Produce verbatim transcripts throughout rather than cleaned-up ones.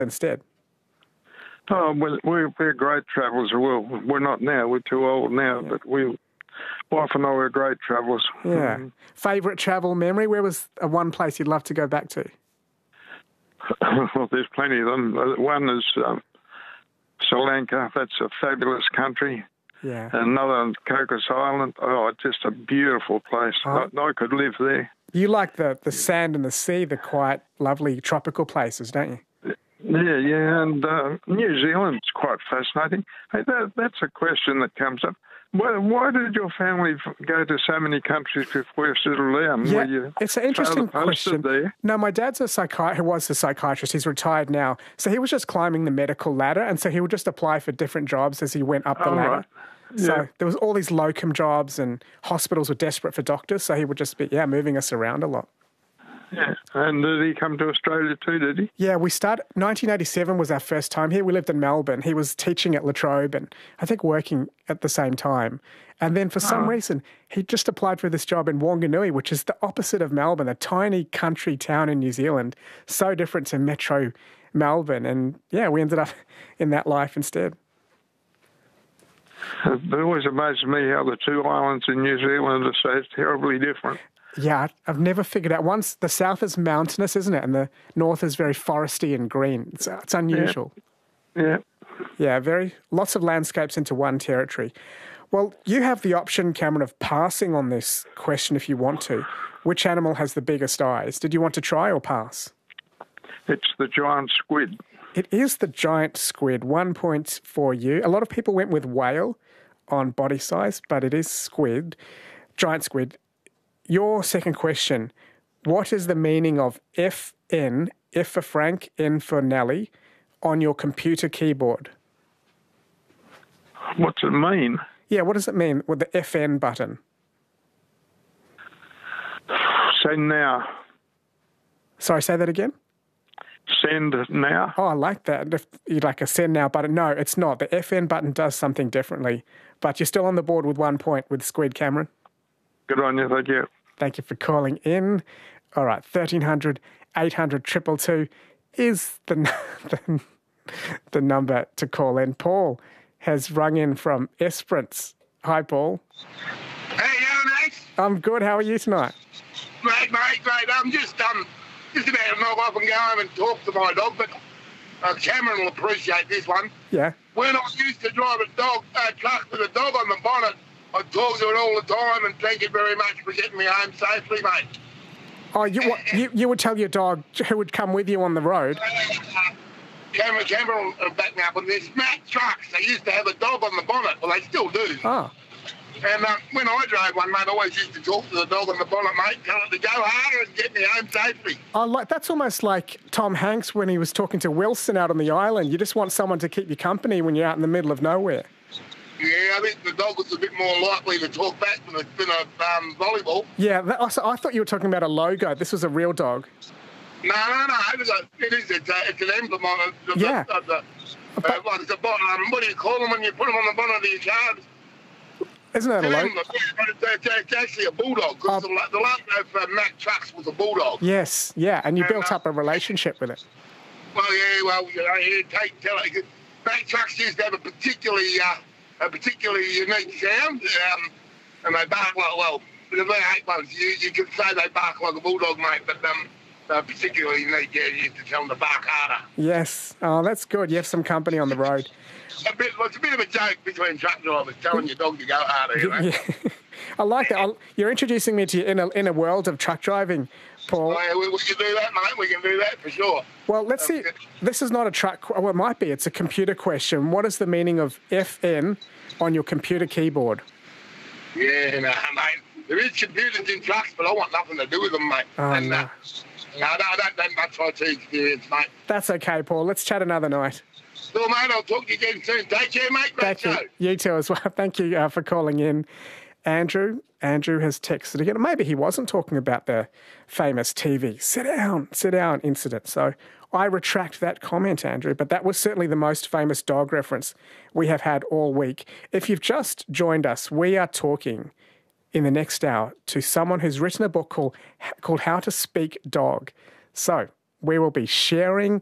instead? Oh, well, we're, we're great travellers. Well, we're not now. We're too old now, yeah. but we, wife and I were great travellers. Yeah. Mm. Favourite travel memory? Where was uh, one place you'd love to go back to? Well, there's plenty of them. One is um, Sri Lanka. That's a fabulous country. Yeah. Another, Cocos Island. Oh, just a beautiful place. Oh. I, I could live there. You like the, the sand and the sea, the quiet, lovely tropical places, don't you? Yeah, yeah, and uh, New Zealand's quite fascinating. Hey, that, that's a question that comes up. Why, why did your family go to so many countries before you settled down? Yeah, you it's an interesting question. There? No, my dad's a psychiatrist, who was a psychiatrist. He's retired now. So he was just climbing the medical ladder, and so he would just apply for different jobs as he went up the oh, ladder. Right. So yeah. there was all these locum jobs, and hospitals were desperate for doctors, so he would just be, yeah, moving us around a lot. Yeah, and did he come to Australia too, did he? Yeah, we started, nineteen eighty-seven was our first time here. We lived in Melbourne. He was teaching at La Trobe and I think working at the same time. And then for some oh. reason, he just applied for this job in Wanganui, which is the opposite of Melbourne, a tiny country town in New Zealand, so different to metro Melbourne. And yeah, we ended up in that life instead. It always amazes me how the two islands in New Zealand are so terribly different. Yeah, I've never figured out. Once the south is mountainous, isn't it? And the north is very foresty and green. It's, it's unusual. Yeah. yeah. Yeah, very lots of landscapes into one territory. Well, you have the option, Cameron, of passing on this question if you want to. Which animal has the biggest eyes? Did you want to try or pass? It's the giant squid. It is the giant squid. One point for you. A lot of people went with whale on body size, but it is squid, giant squid. Your second question, what is the meaning of F N, F for Frank, N for Nelly, on your computer keyboard? What's it mean? Yeah, what does it mean with the F N button? Send now. Sorry, say that again? Send now. Oh, I like that. If you'd like a send now button. No, it's not. The F N button does something differently, but you're still on the board with one point with Squid, Cameron. Good on you, thank you. Thank you for calling in. All right, thirteen hundred, eight hundred, two two two is the, the, the number to call in. Paul has rung in from Esperance. Hi, Paul. Hey, how mate? I'm good. How are you tonight? Mate, mate, mate. I'm just um, just about to knock off and go home and talk to my dog, but uh, Cameron will appreciate this one. Yeah. When I used to drive a dog uh, truck with a dog on the bonnet, I talk to it all the time, and thank you very much for getting me home safely, mate. Oh, you what, you, you would tell your dog who would come with you on the road? Uh, Cameron, Cameron will back me up on this. Mack trucks, they used to have a dog on the bonnet. Well, they still do. Oh. And uh, when I drove one, mate, I always used to talk to the dog on the bonnet, mate, tell it to go harder and get me home safely. Oh, like that's almost like Tom Hanks when he was talking to Wilson out on the island. You just want someone to keep you company when you're out in the middle of nowhere. Yeah, I think the dog was a bit more likely to talk back than a, than a um, volleyball. Yeah, that, also, I thought you were talking about a logo. This was a real dog. No, no, no. It is. A, it is it's, a, it's an emblem of the, yeah. Of the, uh, but, like it's a, um, what do you call them when you put them on the bonnet of your car? Isn't that a logo? It's, it's, it's actually a bulldog, because uh, the, the logo for Mack Trucks was a bulldog. Yes, yeah, and you and, built uh, up a relationship with it. Well, yeah, well, you know, you take, tell it. Mack Trucks used to have a particularly... Uh, a particularly unique sound, um, and they bark like, well, because they hate ones, you, you could say they bark like a bulldog, mate, but um, they're particularly unique, yeah, you used to tell them to bark harder. Yes, oh, that's good, you have some company on the road. a bit, well, it's a bit of a joke between truck drivers, telling your dog to go harder, you know? Yeah. I like that. I'll, you're introducing me to your inner, inner world of truck driving, Paul. Oh, yeah, we, we can do that, mate, we can do that for sure. Well, let's um, see. This is not a truck... Well, it might be. It's a computer question. What is the meaning of F N on your computer keyboard? Yeah, no, mate. There is computers in trucks, but I want nothing to do with them, mate. Oh, and, no. Uh, no, no, I don't have much I T experience, mate. That's okay, Paul. Let's chat another night. Well, mate, I'll talk to you again soon. Take care, mate. Great Thank show. You. you too as well. Thank you uh, for calling in. Andrew, Andrew has texted again. Maybe he wasn't talking about the famous T V sit down, sit down incident. So I retract that comment, Andrew, but that was certainly the most famous dog reference we have had all week. If you've just joined us, we are talking in the next hour to someone who's written a book called, called How to Speak Dog. So we will be sharing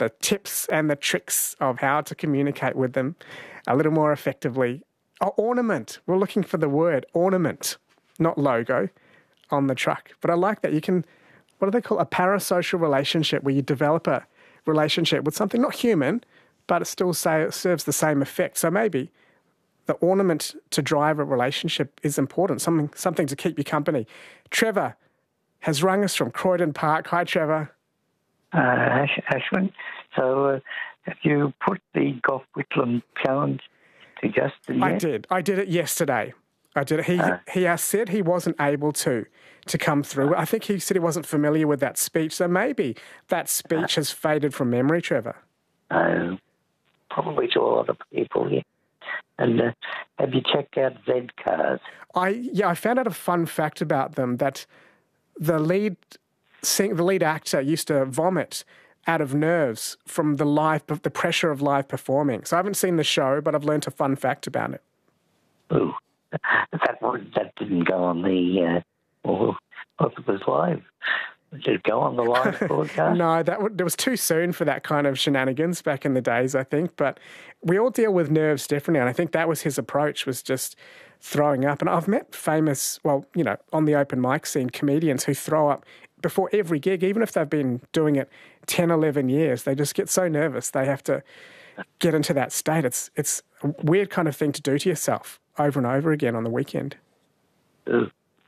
the tips and the tricks of how to communicate with them a little more effectively. Oh, ornament. We're looking for the word ornament, not logo, on the truck. But I like that. You can, what do they call it? A parasocial relationship, where you develop a relationship with something not human, but it still say, it serves the same effect. So maybe the ornament to drive a relationship is important, something something to keep you company. Trevor has rung us from Croydon Park. Hi, Trevor. Uh, Ash, Ashwin, so uh, have you put the Gough Whitlam challenge to Justin yet? I did. I did it yesterday. I did it. He uh, he uh, said he wasn't able to to come through. I think he said he wasn't familiar with that speech. So maybe that speech uh, has faded from memory, Trevor. Uh, probably to a lot of people, yeah. And uh, have you checked out Z Cars? I yeah, I found out a fun fact about them, that the lead sing, the lead actor used to vomit out of nerves from the live the pressure of live performing. So I haven't seen the show, but I've learnt a fun fact about it. Ooh, that that didn't go on the uh, or well, it was live. Did it go on the live broadcast? No, that w- it was too soon for that kind of shenanigans back in the days, I think. But we all deal with nerves differently, and I think that was his approach, was just throwing up. And I've met famous, well, you know, on the open mic scene, comedians who throw up before every gig, even if they've been doing it ten, eleven years. They just get so nervous they have to get into that state. It's it's a weird kind of thing to do to yourself over and over again on the weekend. Ooh.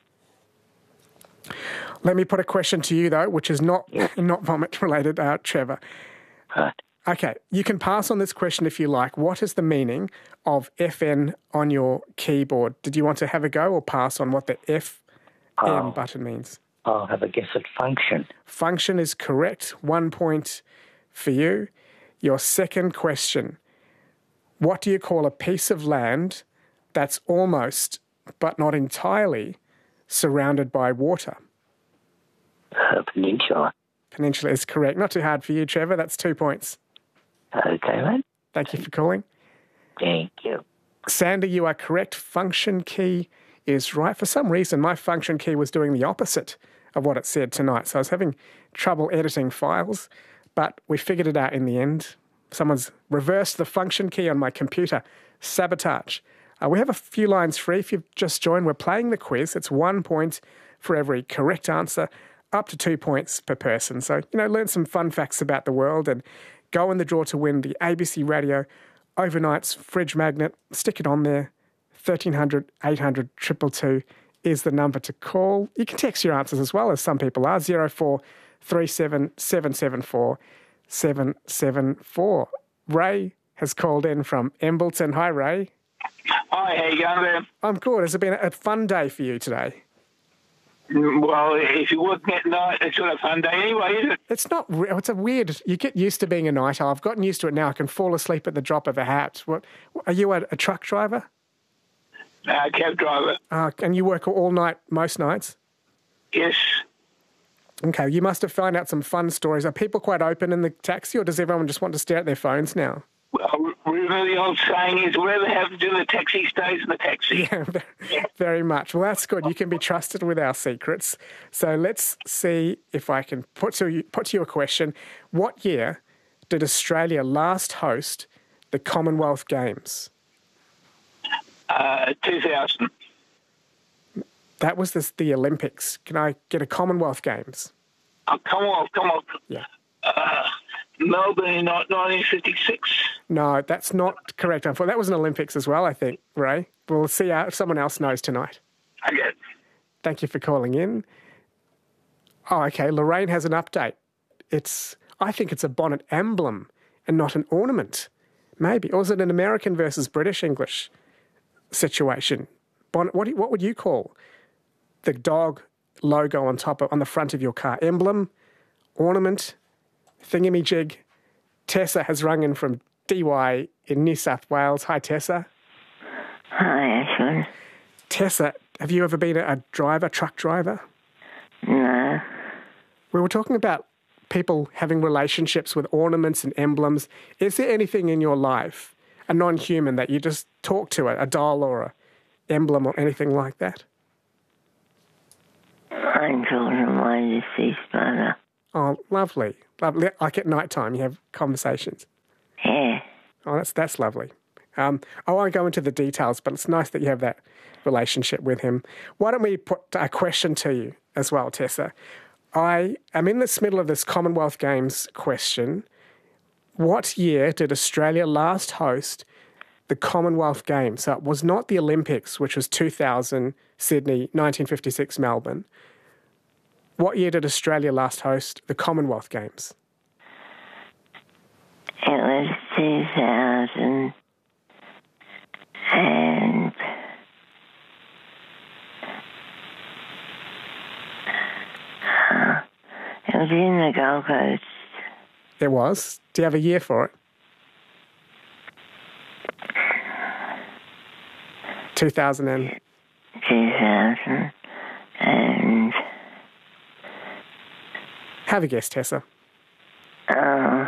Let me put a question to you, though, which is not not vomit-related, uh, Trevor. Right. Okay, you can pass on this question if you like. What is the meaning of F N on your keyboard? Did you want to have a go or pass on what the F N Oh. button means? I'll have a guess at function. Function is correct. One point for you. Your second question. What do you call a piece of land that's almost, but not entirely, surrounded by water? Uh, peninsula. Peninsula is correct. Not too hard for you, Trevor. That's two points. Okay, mate. Thank you for calling. Thank you. Sandy, you are correct. Function key is right. For some reason, my function key was doing the opposite of what it said tonight. So I was having trouble editing files, but we figured it out in the end. Someone's reversed the function key on my computer. Sabotage. Uh, we have a few lines free. If you've just joined, we're playing the quiz. It's one point for every correct answer, up to two points per person. So, you know, learn some fun facts about the world and go in the draw to win the A B C Radio Overnight's fridge magnet. Stick it on there. thirteen hundred, eight hundred, two two two is the number to call. You can text your answers as well, as some people are. zero four three seven seven seven four seven seven four. Ray has called in from Embleton. Hi, Ray. Hi, how you going there? I'm good. Has it been a fun day for you today? Well, if you're working at night, it's not a fun day anyway, is it? It's not. It's a weird. You get used to being a night owl. I've gotten used to it now. I can fall asleep at the drop of a hat. What? Are you a, a truck driver? Uh, cab driver. Uh, and you work all night, most nights? Yes. Okay, you must have found out some fun stories. Are people quite open in the taxi, or does everyone just want to stare at their phones now? Well, remember the old saying is, whatever happens in the taxi stays in the taxi. Yeah, very much. Well, that's good. You can be trusted with our secrets. So let's see if I can put to you, put to you a question. What year did Australia last host the Commonwealth Games? Uh, two thousand. That was the, the Olympics. Can I get a Commonwealth Games? Oh, come on, come on. Yeah. Uh, Melbourne in nineteen fifty-six. No, that's not correct. I thought that was an Olympics as well, I think, Ray. We'll see how, if someone else knows tonight. Okay. Thank you for calling in. Oh, okay. Lorraine has an update. It's, I think it's a bonnet emblem and not an ornament. Maybe. Or is it an American versus British English situation? Bonnet, what, do you, what would you call the dog logo on top of, on the front of your car? Emblem, ornament, thingamajig. Tessa has rung in from D Y in New South Wales. Hi, Tessa. Hi, Ashwin. Tessa, have you ever been a, a driver, truck driver? No. We were talking about people having relationships with ornaments and emblems. Is there anything in your life, a non-human, that you just talk to, a, a doll or a emblem or anything like that? I'm talking to my deceased mother. Oh, lovely. Lovely. Like at night time, you have conversations. Yeah. Oh, that's that's lovely. Um, I won't go into the details, but it's nice that you have that relationship with him. Why don't we put a question to you as well, Tessa? I am in the middle of this Commonwealth Games question. What year did Australia last host the Commonwealth Games? So it was not the Olympics, which was two thousand, Sydney, nineteen fifty-six, Melbourne. What year did Australia last host the Commonwealth Games? It was two thousand and uh, it was in the Gold Coast. It was. Do you have a year for it? two thousand and... two thousand and... Have a guess, Tessa. Uh,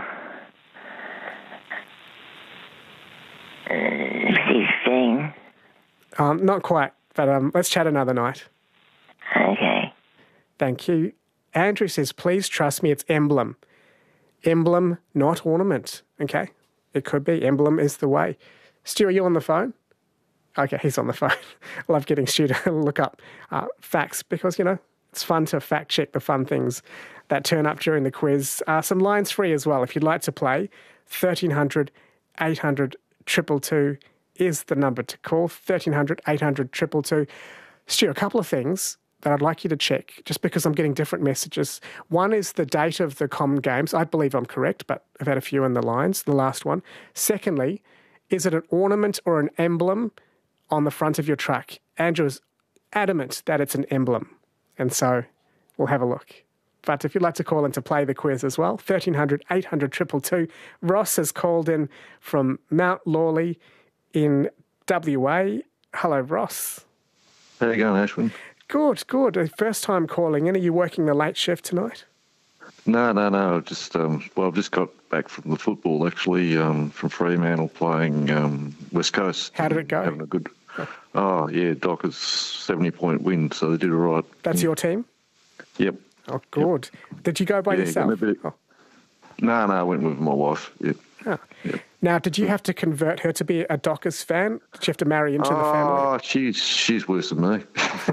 sixteen. Um, not quite, but um, let's chat another night. Okay. Thank you. Andrew says, please trust me, it's emblem. Emblem, not ornament. Okay? It could be. Emblem is the way. Stu, are you on the phone? Okay, he's on the phone. I love getting Stu to look up uh, facts because, you know, it's fun to fact check the fun things that turn up during the quiz. Uh, some lines free as well. If you'd like to play, thirteen hundred, eight hundred, two two two is the number to call. thirteen hundred, eight hundred, two two two. Stu, a couple of things that I'd like you to check, just because I'm getting different messages. One is the date of the Common Games. I believe I'm correct, but I've had a few in the lines, the last one. Secondly, is it an ornament or an emblem on the front of your truck? Andrew is adamant that it's an emblem, and so we'll have a look. But if you'd like to call in to play the quiz as well, thirteen hundred, eight hundred, two two two. Ross has called in from Mount Lawley in W A. Hello, Ross. How you going, Ashwin? Good, good. First time calling in. Are you working the late shift tonight? No, no, no. Just um, well, I've just got back from the football actually, um, from Fremantle playing um, West Coast. How did it go? Having a good. Oh yeah, Dockers seventy point win, so they did all right. That's your team? Yep. Oh, good. Yep. Did you go by yeah, yourself? Oh. No, no, I went with my wife. Yep. Oh. Yep. Now, did you have to convert her to be a Dockers fan? Did you have to marry into oh, the family? Oh, she's she's worse than me.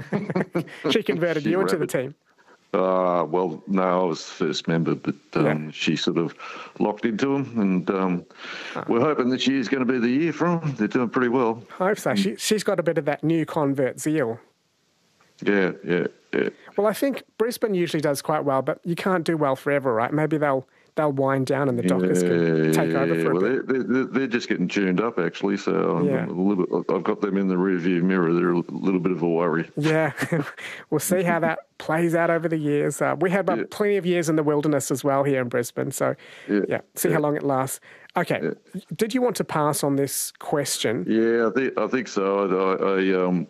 She converted She's you into rabid. the team. Uh, well, no, I was the first member, but um, Yeah. she sort of locked into them, and um, we're hoping this year's going to be the year for them. They're doing pretty well. I hope so. She, she's got a bit of that new convert zeal. Yeah, yeah, yeah. Well, I think Brisbane usually does quite well, but you can't do well forever, right? Maybe they'll they'll wind down and the Dockers can take over for a well, bit. They're, they're, they're just getting tuned up, actually, so I'm Yeah. a little bit, I've got them in the rearview mirror. They're a little bit of a worry. Yeah, we'll see how that plays out over the years. Uh, we had uh, Yeah. plenty of years in the wilderness as well here in Brisbane, so yeah, Yeah. see Yeah. how long it lasts. Okay, did you want to pass on this question? Yeah, I think I think so. I, I um,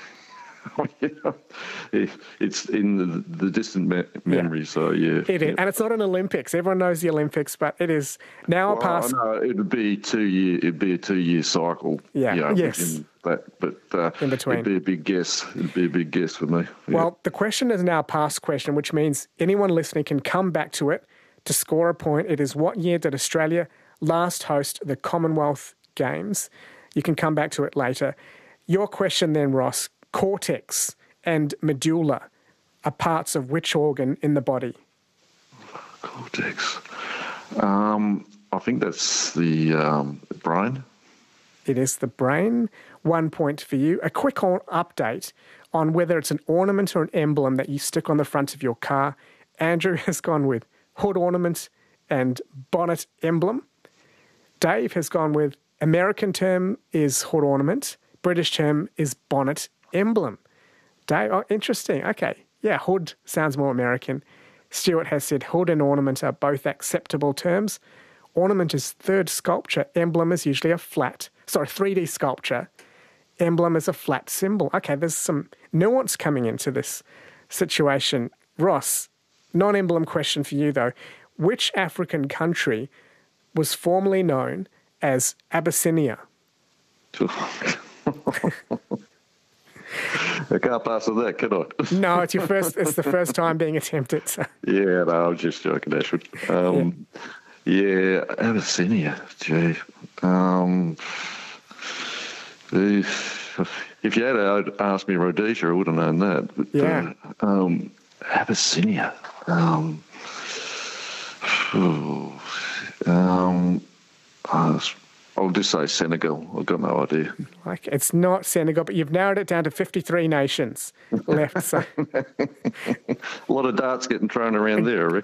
it's in the, the distant me- memory. So yeah, It is, and it's not an Olympics. Everyone knows the Olympics, but it is now a Well, past. no, it'd be two year. It'd be a two year cycle. Yeah, you know, yes. in That, but uh, In between. it'd be a big guess. It'd be a big guess for me. Yeah. Well, the question is now a past question, which means anyone listening can come back to it to score a point. It is, what year did Australia last host the Commonwealth Games? You can come back to it later. Your question then, Ross, cortex and medulla are parts of which organ in the body? cortex. Um, I think that's the um, brain. It is the brain. One point for you. A quick on- update on whether it's an ornament or an emblem that you stick on the front of your car. Andrew has gone with hood ornament and bonnet emblem. Dave has gone with American term is hood ornament. British term is bonnet emblem. Dave, oh, interesting. Okay. Yeah, hood sounds more American. Stuart has said hood and ornament are both acceptable terms. Ornament is third sculpture. Emblem is usually a flat, sorry, three D sculpture. Emblem is a flat symbol. Okay, there's some nuance coming into this situation. Ross, non-emblem question for you though. Which African country was formerly known as Abyssinia? I can't pass on that, can I? No, it's your first. It's the first time being attempted. So. Yeah, no, I'm just joking, Ashwood. Um, yeah. yeah, Abyssinia, gee. Um, if you had asked me Rhodesia, I would have known that. But, yeah. Uh, um, Abyssinia. Um, um, I'll just say Senegal. I've got no idea. Like, it's not Senegal, but you've narrowed it down to fifty-three nations left. So. A lot of darts getting thrown around there, I reckon.